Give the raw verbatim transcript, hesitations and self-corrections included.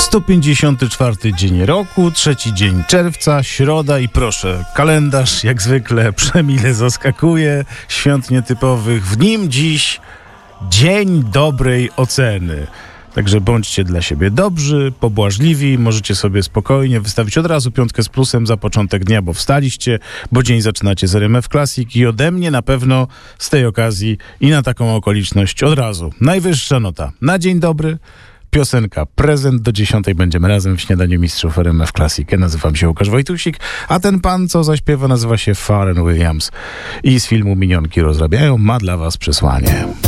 sto pięćdziesiąty czwarty dzień roku, trzeci dzień czerwca, środa i proszę, kalendarz jak zwykle przemile zaskakuje, świąt nietypowych. W nim dziś dzień dobrej oceny. Także bądźcie dla siebie dobrzy, pobłażliwi, możecie sobie spokojnie wystawić od razu piątkę z plusem za początek dnia, bo wstaliście, bo dzień zaczynacie z R M F Classic i ode mnie na pewno z tej okazji i na taką okoliczność od razu. Najwyższa nota na dzień dobry. Piosenka Prezent do dziesiątej. Będziemy razem w śniadaniu mistrzów R M F Classic. Ja nazywam się Łukasz Wojtusik, a ten pan, co zaśpiewa, nazywa się Pharrell Williams i z filmu Minionki rozrabiają ma dla was przesłanie.